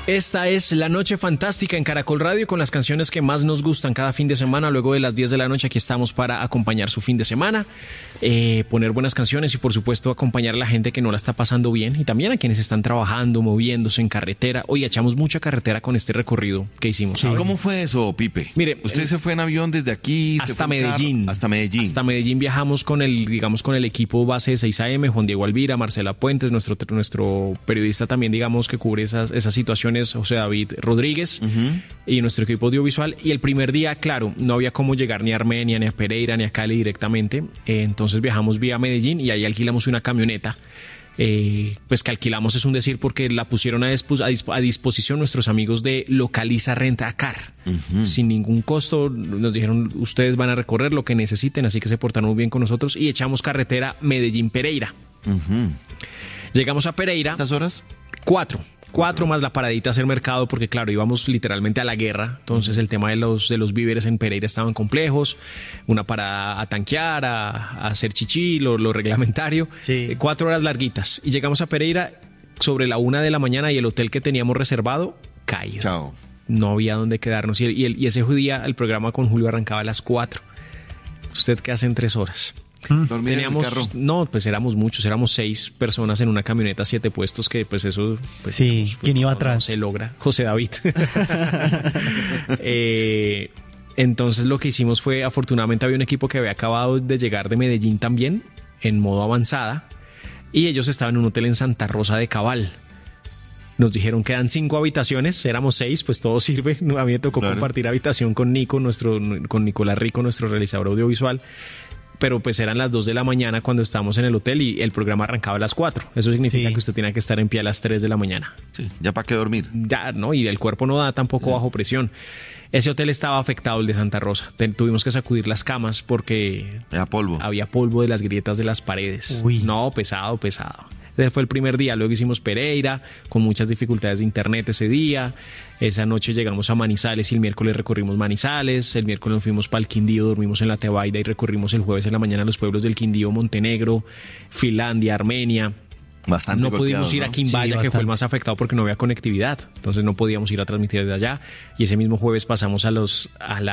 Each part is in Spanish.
Esta es La Noche Fantástica en Caracol Radio con las canciones que más nos gustan cada fin de semana. Luego de las 10 de la noche aquí estamos para acompañar su fin de semana, poner buenas canciones y por supuesto acompañar a la gente que no la está pasando bien y también a quienes están trabajando, moviéndose en carretera. Hoy echamos mucha carretera con este recorrido que hicimos. Sí. ¿Cómo fue eso, Pipe? Mire, usted se fue en avión desde aquí hasta Medellín. Hasta Medellín. Hasta Medellín viajamos con el equipo base de 6am, Juan Diego Alvira, Marcela Puentes, nuestro periodista también, digamos, que cubre esas situaciones, José David Rodríguez, y nuestro equipo audiovisual. Y el primer día, claro, no había cómo llegar ni a Armenia, ni a Pereira, ni a Cali directamente. Entonces viajamos vía Medellín y ahí alquilamos una camioneta. Pues que alquilamos es un decir porque la pusieron a disposición nuestros amigos de Localiza Rent-A-Car, sin ningún costo. Nos dijeron, ustedes van a recorrer lo que necesiten, así que se portaron muy bien con nosotros y echamos carretera Medellín-Pereira. Llegamos a Pereira. ¿Cuántas horas? 4 más la paradita a hacer mercado, porque claro, íbamos literalmente a la guerra. Entonces el tema de los víveres en Pereira estaban complejos. Una parada a tanquear, a hacer chichi, lo reglamentario. Sí. 4 horas larguitas. Y llegamos a Pereira sobre la 1 de la mañana y el hotel que teníamos reservado, caído. Chao. No había dónde quedarnos. Y ese día el programa con Julio arrancaba a las 4. ¿Usted qué hace en 3 horas? ¿Dormir en el carro? No, pues éramos muchos, éramos 6 personas en una camioneta, 7 puestos, que pues eso... Pues, sí, digamos, ¿quién iba no, atrás? No se logra, José David. Entonces lo que hicimos fue, afortunadamente había un equipo que había acabado de llegar de Medellín también, en modo avanzada, y ellos estaban en un hotel en Santa Rosa de Cabal. Nos dijeron que quedan 5 habitaciones, éramos 6, pues todo sirve. A mí me tocó compartir habitación con Nico, con Nicolás Rico, nuestro realizador audiovisual. Pero pues eran las 2 de la mañana cuando estábamos en el hotel y el programa arrancaba a las 4. Eso significa que usted tiene que estar en pie a las 3 de la mañana. Sí, ya para qué dormir. Ya, ¿no? Y el cuerpo no da tampoco bajo presión. Ese hotel estaba afectado, el de Santa Rosa. Tuvimos que sacudir las camas porque... Había polvo de las grietas de las paredes. Uy. No, pesado. Ese fue el primer día. Luego hicimos Pereira, con muchas dificultades de internet ese día. Esa noche llegamos a Manizales y el miércoles recorrimos Manizales. El miércoles nos fuimos para el Quindío, dormimos en la Tebaida y recorrimos el jueves en la mañana los pueblos del Quindío, Montenegro, Finlandia, Armenia. Bastante no pudimos ir a Quimbaya, que fue el más afectado porque no había conectividad. Entonces no podíamos ir a transmitir desde allá. Y ese mismo jueves pasamos a los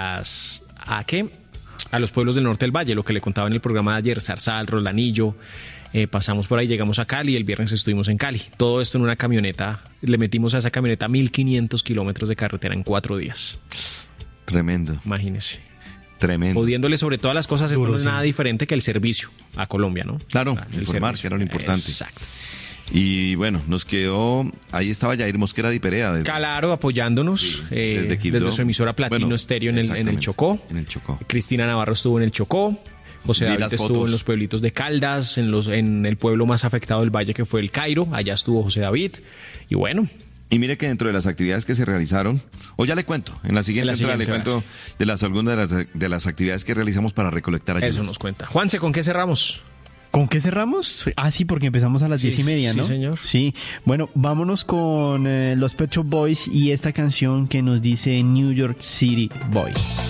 pueblos del norte del valle, lo que le contaba en el programa de ayer, Zarzal, Rolanillo. Pasamos por ahí, llegamos a Cali y el viernes estuvimos en Cali. Todo esto en una camioneta. Le metimos a esa camioneta 1.500 kilómetros de carretera en 4 días. Tremendo. Imagínese. Tremendo. Pudiéndole sobre todas las cosas, esto no es nada diferente que el servicio a Colombia, ¿no? Claro, el informar, servicio, que era lo importante. Exacto. Y bueno, nos quedó... Ahí estaba Jair Mosquera de Perea. Claro, apoyándonos desde su emisora Platino Estéreo en el Chocó. En el Chocó. Cristina Navarro estuvo en el Chocó. José David estuvo en los pueblitos de Caldas, en el pueblo más afectado del valle que fue el Cairo. Allá estuvo José David. Y bueno... Y mire que dentro de las actividades que se realizaron, o ya le cuento, en la siguiente entrada le cuento de las algunas de las actividades que realizamos para recolectar ayudas. Eso nos cuenta. Juanse, ¿con qué cerramos? ¿Con qué cerramos? Ah, sí, porque empezamos a las 10:30, ¿no? Sí, señor. Sí. Bueno, vámonos con los Pet Shop Boys y esta canción que nos dice New York City Boy.